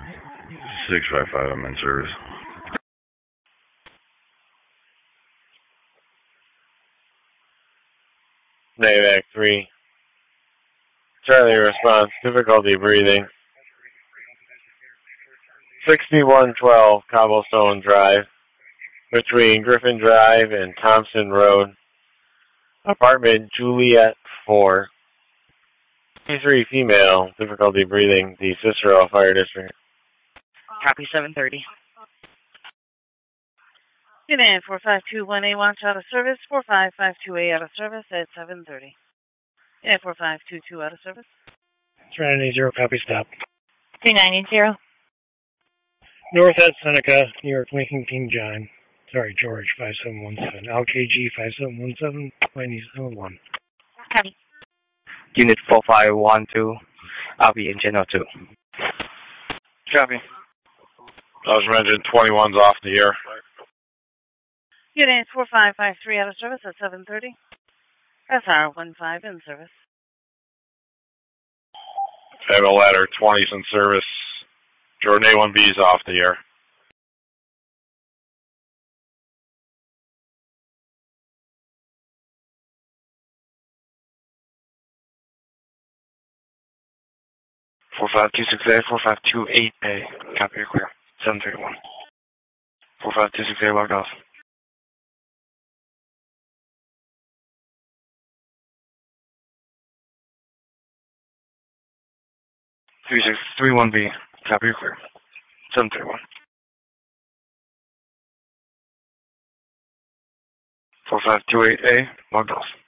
655, I'm in service. NAVAC 3. Charlie response, difficulty breathing. 6112 Cobblestone Drive, between Griffin Drive and Thompson Road. Apartment Juliet 4. 23 female, difficulty breathing, the Cicero Fire District. Copy 730. Unit 4521A launch out of service, 4552A out of service at 7:30. Unit 4522 out of service. 3980, copy stop. 3980. North at Seneca, New York, Lincoln King John. Sorry, George, 5717. LKG 5717, 9071. Copy. Unit 4512, I'll be in Channel 2. Copy. Dodge engine 21's off the air. Unit 4553 out of service at 7:30. SR15 in service. Have a ladder 20's in service. Jordan A1B's off the air. Four 4526A, 4528A, copy, you're clear. 731. 4526A logged off. 3631B, copy, you're clear. 731. 4528A, logged off.